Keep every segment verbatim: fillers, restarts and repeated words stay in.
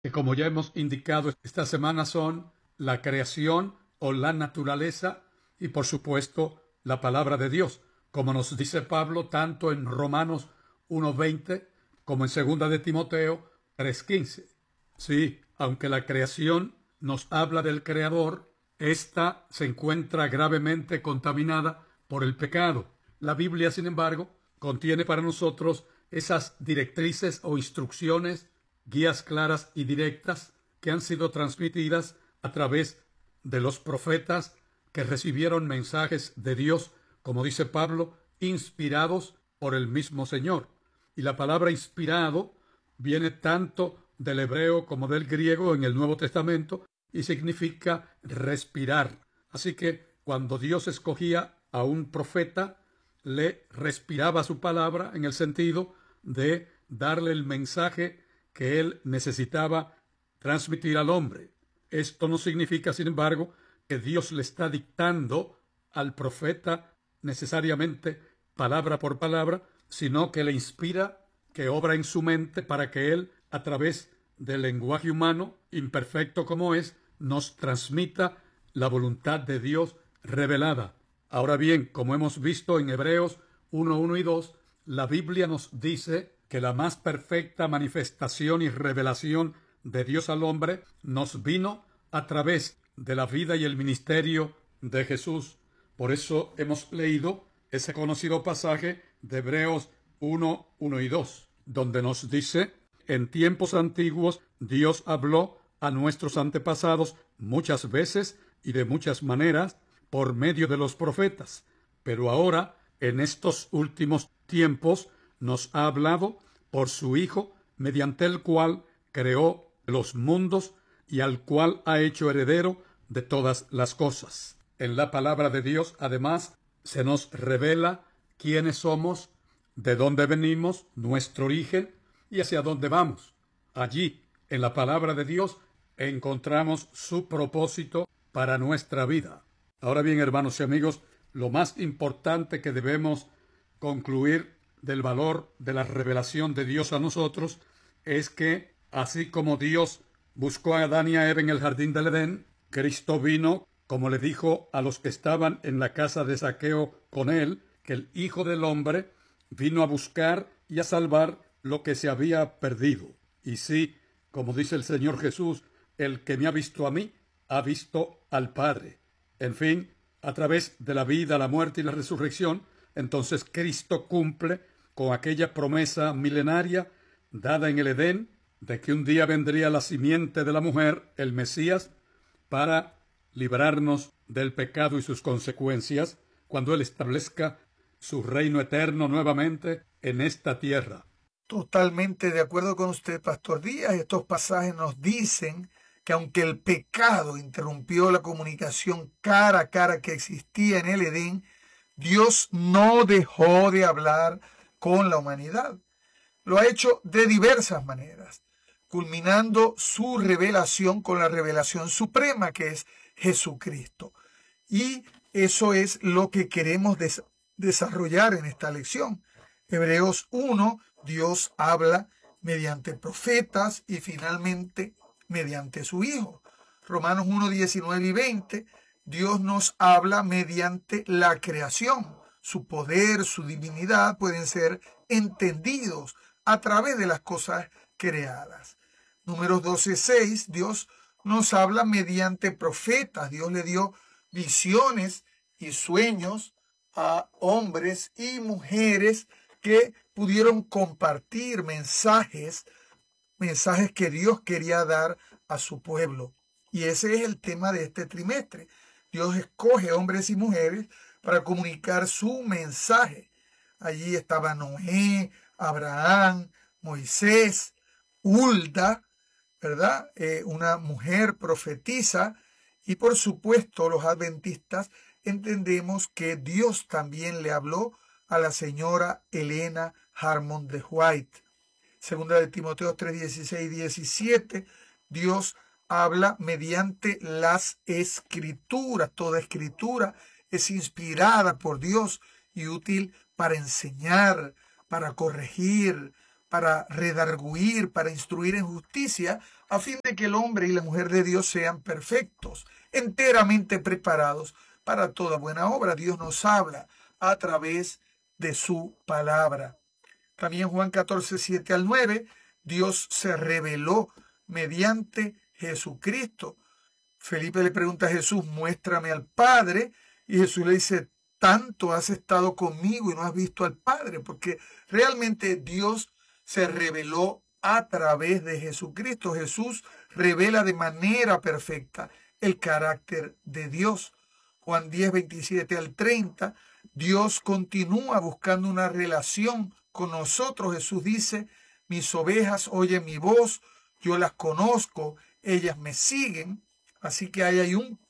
que como ya hemos indicado esta semana son la creación o la naturaleza y por supuesto la palabra de Dios, como nos dice Pablo tanto en Romanos uno veinte como en segunda de Timoteo tres quince. Sí, aunque la creación nos habla del Creador, ésta se encuentra gravemente contaminada por el pecado. La Biblia, sin embargo, contiene para nosotros esas directrices o instrucciones, guías claras y directas que han sido transmitidas a través de los profetas que recibieron mensajes de Dios, como dice Pablo, inspirados por el mismo Señor. Y la palabra inspirado viene tanto del hebreo como del griego en el Nuevo Testamento y significa respirar. Así que cuando Dios escogía a un profeta, le respiraba su palabra en el sentido de darle el mensaje que él necesitaba transmitir al hombre. Esto no significa, sin embargo, que Dios le está dictando al profeta necesariamente palabra por palabra, sino que le inspira, que obra en su mente para que él, a través del lenguaje humano, imperfecto como es, nos transmita la voluntad de Dios revelada. Ahora bien, como hemos visto en Hebreos uno, uno y dos, la Biblia nos dice que la más perfecta manifestación y revelación de Dios al hombre nos vino a través de la vida y el ministerio de Jesús. Por eso hemos leído ese conocido pasaje de Hebreos uno, uno y dos, donde nos dice: en tiempos antiguos Dios habló a nuestros antepasados muchas veces y de muchas maneras por medio de los profetas, pero ahora, en estos últimos tiempos, nos ha hablado por su Hijo, mediante el cual creó los mundos y al cual ha hecho heredero de todas las cosas. En la palabra de Dios, además, se nos revela quiénes somos, de dónde venimos, nuestro origen y hacia dónde vamos. Allí, en la palabra de Dios, encontramos su propósito para nuestra vida. Ahora bien, hermanos y amigos, lo más importante que debemos concluir del valor de la revelación de Dios a nosotros es que, así como Dios buscó a Adán y a Eva en el jardín del Edén, Cristo vino, como le dijo a los que estaban en la casa de Zaqueo con él, que el Hijo del Hombre vino a buscar y a salvar lo que se había perdido. Y sí, como dice el Señor Jesús, el que me ha visto a mí, ha visto al Padre. En fin, a través de la vida, la muerte y la resurrección, entonces Cristo cumple con aquella promesa milenaria dada en el Edén, de que un día vendría la simiente de la mujer, el Mesías, para librarnos del pecado y sus consecuencias, cuando Él establezca su reino eterno nuevamente en esta tierra. Totalmente de acuerdo con usted, Pastor Díaz. Estos pasajes nos dicen que aunque el pecado interrumpió la comunicación cara a cara que existía en el Edén, Dios no dejó de hablar con la humanidad. Lo ha hecho de diversas maneras, culminando su revelación con la revelación suprema, que es Jesucristo. Y eso es lo que queremos des- desarrollar en esta lección. Hebreos uno, Dios habla mediante profetas y finalmente mediante su Hijo. Romanos uno, diecinueve y veinte, Dios nos habla mediante la creación. Su poder, su divinidad pueden ser entendidos a través de las cosas creadas. Números doce, seis, Dios nos habla mediante profetas. Dios le dio visiones y sueños a hombres y mujeres que pudieron compartir mensajes, mensajes que Dios quería dar a su pueblo. Y ese es el tema de este trimestre. Dios escoge hombres y mujeres para comunicar su mensaje. Allí estaba Noé, Abraham, Moisés, Hulda, ¿verdad? Eh, una mujer profetisa. Y por supuesto, los adventistas entendemos que Dios también le habló a la señora Elena Harmon de White. Segunda de Timoteo tres, dieciséis y diecisiete, Dios habla mediante las escrituras. Toda escritura es inspirada por Dios y útil para enseñar, para corregir, para redarguir, para instruir en justicia, a fin de que el hombre y la mujer de Dios sean perfectos, enteramente preparados para toda buena obra. Dios nos habla a través de su palabra. También Juan catorce, siete al nueve, Dios se reveló mediante Jesucristo. Felipe le pregunta a Jesús, muéstrame al Padre, y Jesús le dice, tanto has estado conmigo y no has visto al Padre, porque realmente Dios se reveló a través de Jesucristo. Jesús revela de manera perfecta el carácter de Dios. Juan diez, veintisiete al treinta, Dios continúa buscando una relación con nosotros. Jesús dice, mis ovejas oyen mi voz, yo las conozco, ellas me siguen. Así que ahí hay un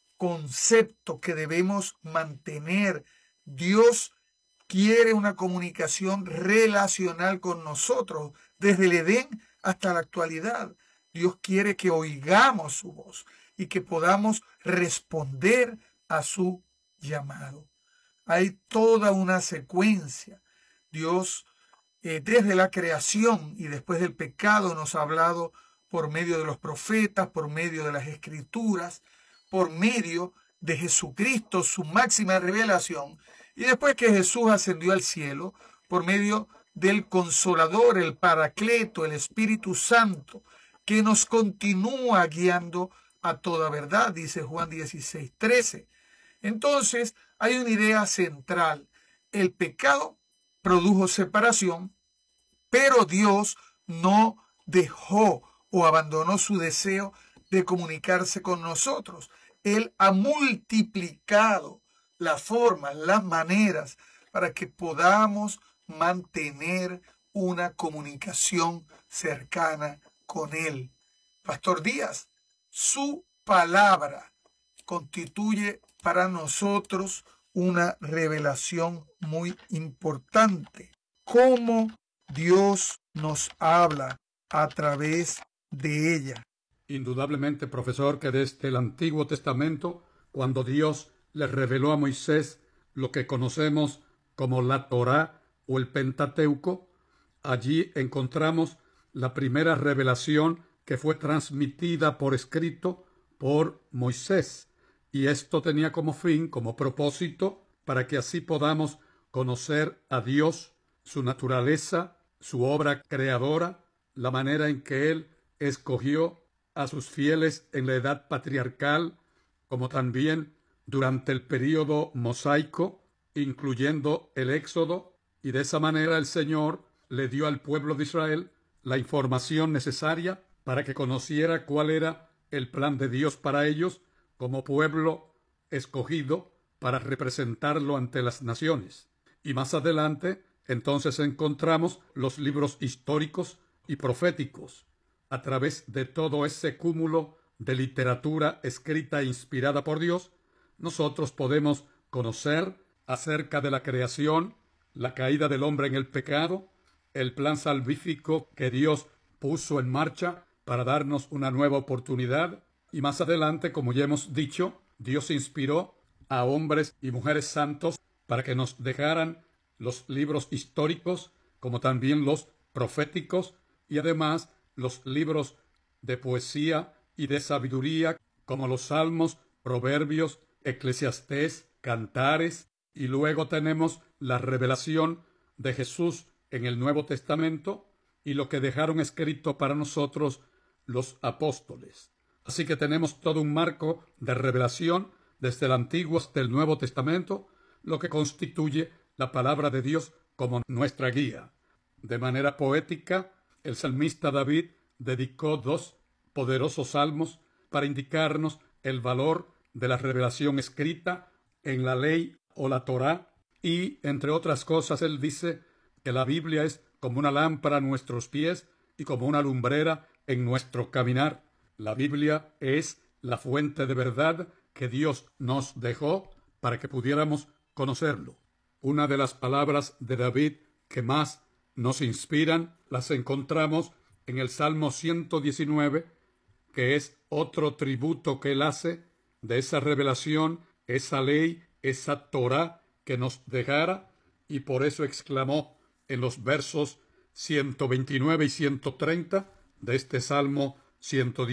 concepto que debemos mantener. Dios quiere una comunicación relacional con nosotros, desde el Edén hasta la actualidad. Dios quiere que oigamos su voz y que podamos responder a su llamado. Hay toda una secuencia. Dios, eh, desde la creación y después del pecado, nos ha hablado por medio de los profetas, por medio de las escrituras, por medio de Jesucristo, su máxima revelación, y después que Jesús ascendió al cielo, por medio del Consolador, el Paracleto, el Espíritu Santo, que nos continúa guiando a toda verdad, dice Juan dieciséis, trece. Entonces, hay una idea central. El pecado produjo separación, pero Dios no dejó o abandonó su deseo de comunicarse con nosotros. Él ha multiplicado las formas, las maneras para que podamos mantener una comunicación cercana con Él. Pastor Díaz, su palabra constituye para nosotros una revelación muy importante. Cómo Dios nos habla a través de ella. Indudablemente, profesor, que desde el Antiguo Testamento, cuando Dios le reveló a Moisés lo que conocemos como la Torá o el Pentateuco, allí encontramos la primera revelación que fue transmitida por escrito por Moisés. Y esto tenía como fin, como propósito, para que así podamos conocer a Dios, su naturaleza, su obra creadora, la manera en que Él escogió a sus fieles en la edad patriarcal, como también durante el período mosaico, incluyendo el Éxodo, y de esa manera el Señor le dio al pueblo de Israel la información necesaria para que conociera cuál era el plan de Dios para ellos como pueblo escogido para representarlo ante las naciones. Y más adelante, entonces encontramos los libros históricos y proféticos. A través de todo ese cúmulo de literatura escrita e inspirada por Dios, nosotros podemos conocer acerca de la creación, la caída del hombre en el pecado, el plan salvífico que Dios puso en marcha para darnos una nueva oportunidad, y más adelante, como ya hemos dicho, Dios inspiró a hombres y mujeres santos para que nos dejaran los libros históricos, como también los proféticos, y además los libros de poesía y de sabiduría, como los Salmos, Proverbios, Eclesiastés, Cantares, y luego tenemos la revelación de Jesús en el Nuevo Testamento y lo que dejaron escrito para nosotros los apóstoles. Así que tenemos todo un marco de revelación desde el Antiguo hasta el Nuevo Testamento, lo que constituye la palabra de Dios como nuestra guía. De manera poética, el salmista David dedicó dos poderosos salmos para indicarnos el valor de la revelación escrita en la ley o la Torá, y, entre otras cosas, él dice que la Biblia es como una lámpara a nuestros pies y como una lumbrera en nuestro caminar. La Biblia es la fuente de verdad que Dios nos dejó para que pudiéramos conocerlo. Una de las palabras de David que más nos inspiran las encontramos en el Salmo ciento diecinueve, que es otro tributo que él hace de esa revelación, esa ley, esa Torá que nos dejara, y por eso exclamó en los versos ciento veintinueve y ciento treinta de este Salmo ciento